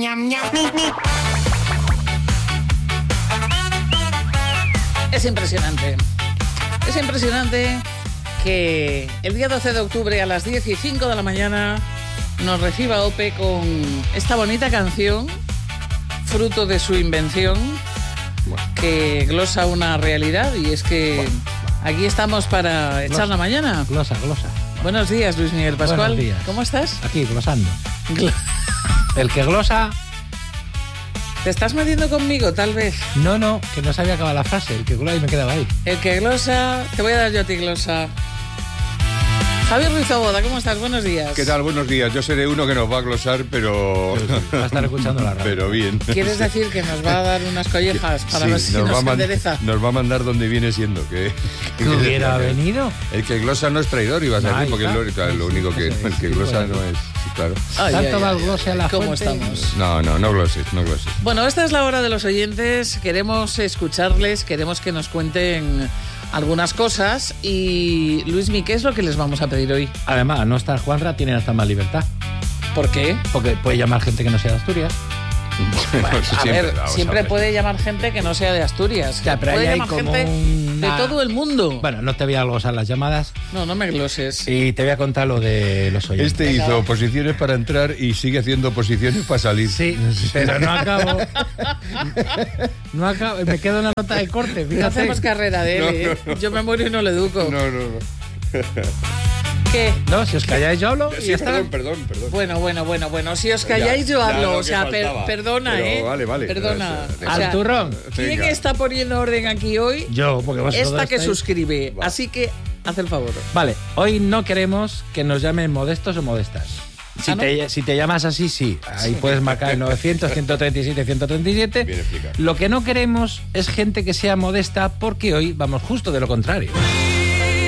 Es impresionante. Es impresionante que el día 12 de octubre a las 10:05 de la mañana nos reciba Ope con esta bonita canción, fruto de su invención, que glosa una realidad, y es que aquí estamos para echar la mañana. Glosa. Buenos días, Luis Miguel Pascual. Buenos días. ¿Cómo estás? Aquí, glosando. El que glosa... ¿Te estás metiendo conmigo, tal vez? No, que no sabía acabar la frase. El que glosa y me quedaba ahí. El que glosa... Te voy a dar yo a ti glosa. Javier Ruiz Oboda, ¿cómo estás? Buenos días. ¿Qué tal? Buenos días. Yo seré uno que nos va a glosar, pero... Va a estar escuchando la radio. Pero bien. ¿Quieres decir que nos va a dar unas collejas para ver si nos endereza? Nos va a mandar donde viene siendo. Que hubiera venido. El que glosa no es traidor, ibas a decir, porque es lo único que... El que glosa no es... Sí, claro. ¿Tanto va el glose a la ¿Cómo fuente? estamos? No gloses. Bueno, esta es la hora de los oyentes. Queremos escucharles, queremos que nos cuenten algunas cosas. Y Luismi, ¿qué es lo que les vamos a pedir hoy? Además, al no estar Juanra, tienen hasta más libertad. ¿Por qué? Porque puede llamar gente que no sea de Asturias. Siempre puede llamar gente que no sea de Asturias. Ya, pero puede ahí hay llamar como gente de una... todo el mundo. Bueno, no te voy a glosar las llamadas. No me gloses. Y te voy a contar lo de los oyentes. Este hizo posiciones para entrar y sigue haciendo posiciones para salir. Sí, pero no acabo. Me quedo en la nota de corte, fíjate. No hacemos carrera de él, No. Yo me muero y no le educo. No. ¿Qué? No, si os calláis yo hablo y Sí, ya está. perdón. Bueno. Si os calláis yo Ya hablo. lo O sea, que faltaba. perdona, Pero vale. Perdona. Venga. O sea, Al turrón. ¿Quién Venga. está poniendo orden aquí hoy? Yo, porque vosotros Esta que estáis- suscribe. Va. Así que haz el favor. Vale, hoy no queremos que nos llamen modestos o modestas. ¿Ah, no? Si te llamas así, sí. Ahí puedes marcar el 900, 137, 137. Bien explicado. Lo que no queremos es gente que sea modesta, porque hoy vamos justo de lo contrario.